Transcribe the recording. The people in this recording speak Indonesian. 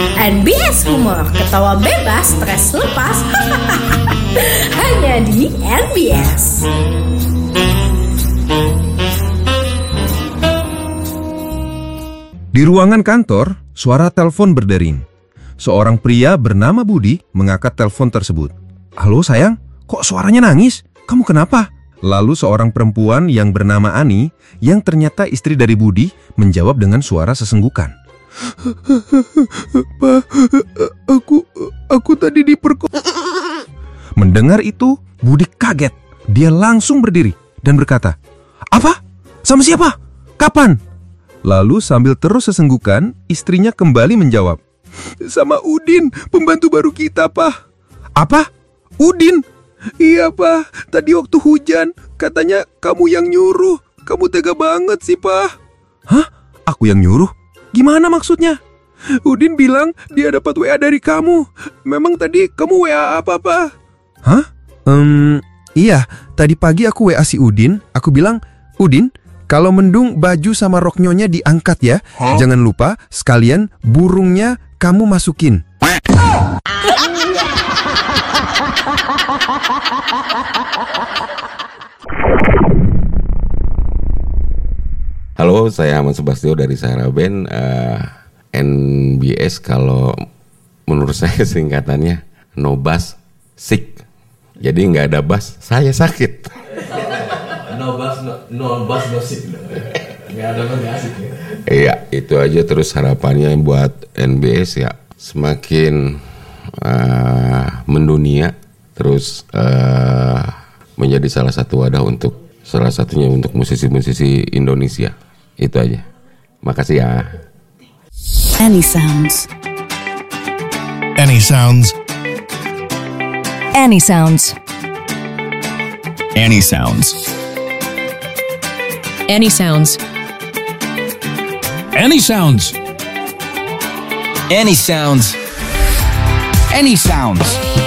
NBS Humor, ketawa bebas, stres lepas. Hanya di NBS. Di ruangan kantor, suara telepon berdering. Seorang pria bernama Budi mengangkat telepon tersebut. "Halo sayang, kok suaranya nangis? Kamu kenapa?" Lalu seorang perempuan yang bernama Ani, yang ternyata istri dari Budi, menjawab dengan suara sesenggukan. "Pak, aku tadi diperkosa." Mendengar itu, Budi kaget. Dia langsung berdiri dan berkata, "Apa? Sama siapa? Kapan?" Lalu sambil terus sesenggukan, istrinya kembali menjawab, "Sama Udin, pembantu baru kita, Pak." "Apa? Udin?" "Iya, Pak. Tadi waktu hujan, katanya kamu yang nyuruh. Kamu tega banget sih, Pak." "Hah? Aku yang nyuruh? Gimana maksudnya?" "Udin bilang dia dapat WA dari kamu. Memang tadi kamu WA apa, Pak?" "Hah? Iya, tadi pagi aku WA si Udin. Aku bilang, 'Udin, kalau mendung baju sama rok nyonya diangkat ya. Jangan lupa sekalian burungnya kamu masukin.'" Halo, saya Ahmad Subastio dari Sarah Band. NBS kalau menurut saya singkatannya no bass, sick. Jadi nggak ada bass, saya sakit. No bass, no sick. Nggak ada bass, nggak asik ya. Iya, itu aja. Terus harapannya buat NBS ya semakin mendunia, terus menjadi salah satunya untuk musisi-musisi Indonesia. Itu aja. Makasih ya. Any sounds. Any sounds. Any sounds. Any sounds. Any sounds. Any sounds. Any sounds. Any sounds.